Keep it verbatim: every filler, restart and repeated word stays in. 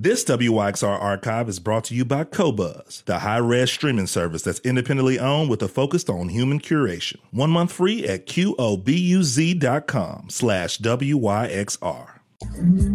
This W Y X R archive is brought to you by Qobuz, the high-res streaming service that's independently owned with a focus on human curation. One month free at Q O B U Z dot com slash W Y X R.